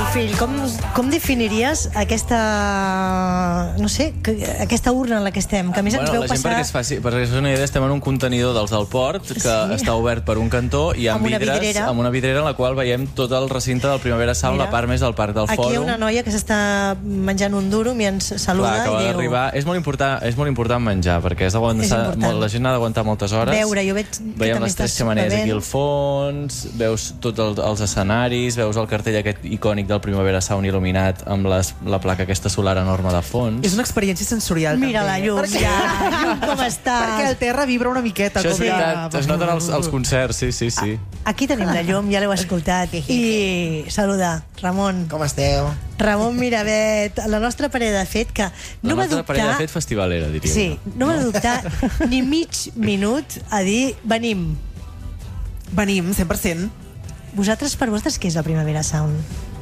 fill, com definiries aquesta... no sé, aquesta urna en la que estem? Que a més ens veu passar... La gent, perquè és una idea, estem en un contenidor dels del port que està obert per un cantó i amb vidres, amb una vidrera en la qual veiem tot el recinte del Primavera Sound, la part més del parc del Fòrum. Aquí hi ha una noia que s'està menjant un durum i ens saluda. Clar, acaba d'arribar. És molt important menjar, perquè la gent ha d'aguantar moltes hores. Veure, jo veig que veiem també les tres xemeneies aquí al fons, veus tots els escenaris, veus el cartell aquest icònic del Primavera Sound il·luminat amb la placa aquesta solar enorme de fons. És una experiència sensorial. Mira la llum, llum com està. Perquè el terra vibra una miqueta. Això és veritat, es noten els concerts, sí. Aquí tenim la llum, ja l'heu escoltat. I saludar, Ramon. Com esteu? Ramon Miravet, la nostra parella de fet, que no va dubtar... La nostra parella de fet festivalera, diríem. Sí, no va dubtar ni mig minut a dir venim. Venim, 100%. Per vosaltres, què és la Primavera Sound?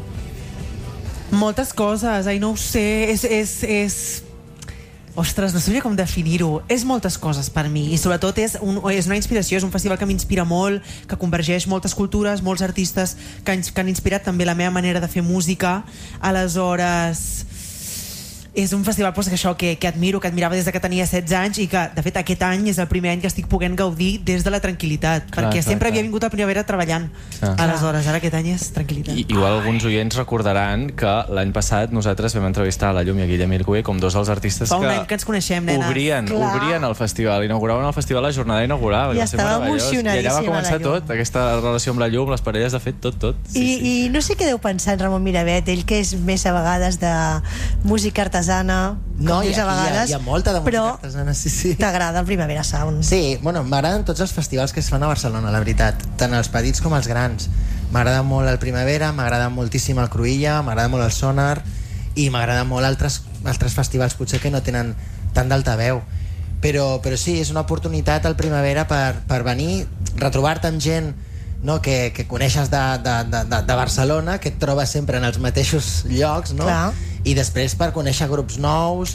Moltes coses, no ho sé, és... Ostres, no sabia com definir-ho. És moltes coses per mi, i sobretot és una inspiració, és un festival que m'inspira molt, que convergeix moltes cultures, molts artistes que han inspirat també la meva manera de fer música. Aleshores, és un festival que admiro, que admirava des que tenia 16 anys i que, de fet, aquest any és el primer any que estic poguent gaudir des de la tranquil·litat, perquè sempre havia vingut a Primavera treballant. Aleshores, ara aquest any és tranquil·litat. Igual alguns oients recordaran que l'any passat nosaltres vam entrevistar a la Llum i a Guillem Ircué com dos dels artistes Fa un any que ens coneixem, nena. Obrien el festival, inauguraven el festival la jornada inaugural. I estava emocionadíssima. I allà va començar tot, aquesta relació amb la llum, les parelles, de fet, tot. I no sé què deu pensar en Ramon Miravet, ell que és més a vegades de música artesana. No, hi ha molta de música artesana, sí. T'agrada el Primavera Sound? Sí, bueno, m'agraden tots els festivals que es fan a Barcelona, la veritat, tant els petits com els grans. M'agrada molt el Primavera, m'agrada moltíssim el Cruïlla, m'agrada molt el Sonar i m'agrada molt altres festivals potser que no tenen tant d'altaveu. Però sí, és una oportunitat al Primavera per venir, retrobar-te amb gent que coneixes de Barcelona, que et trobes sempre en els mateixos llocs, no? I després per conèixer grups nous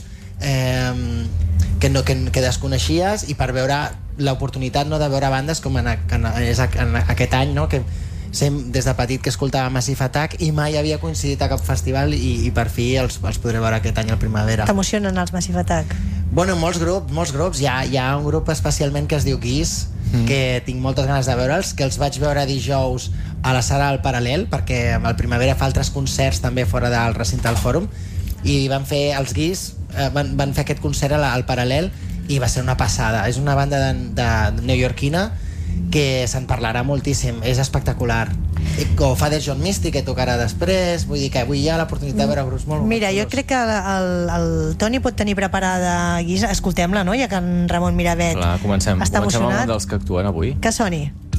que desconeixies i per veure l'oportunitat de veure bandes com en aquest any, que des de petit que escoltava Massive Attack i mai havia coincidit a cap festival i per fi els podré veure aquest any al Primavera. T'emocionen els Massive Attack? Bueno, molts grups. Hi ha un grup especialment que es diu Guis, que tinc moltes ganes de veure'ls, que els vaig veure dijous a la sala del Paral·lel, perquè al Primavera fa altres concerts també fora del recinte del Fòrum, i van fer els Guis, van fer aquest concert al Paral·lel i va ser una passada. És una banda neoyorquina que se'n parlarà moltíssim, és espectacular. O fa de John Misty, que tocarà després, vull dir que avui hi ha l'oportunitat de veure grups molt... Mira, jo crec que el Toni pot tenir preparada Guisa, escoltem-la, no? Ja que en Ramon Miravet comencem està emocionat. amb un dels que actuen avui. Que soni.